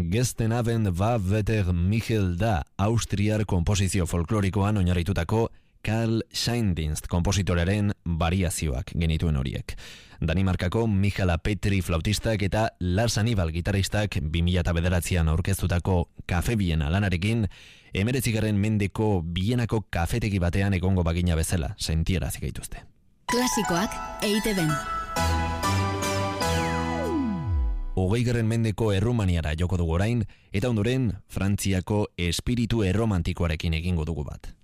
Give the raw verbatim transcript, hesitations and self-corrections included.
Gestern Abend war Wetter Michel da, austriar komposizio folklorikoan oinarritutako Karl Scheindienst kompositorearen variazioak genituen horiek. Danimarkako Michaela Petri flautistak eta Lars Anibal gitaristak bi mila bederatzian aurkeztutako Kafe Biena lanarekin, emeretzigaren mendeko Bienako kafetegi batean egongo bagina bezala, sentiarazi gaituzte. Klasikoak E I Te Ben. Hogeigarren mendeko Errumaniara joko dugu orain, eta ondoren Frantziako espiritu erromantikoarekin egingo dugu bat.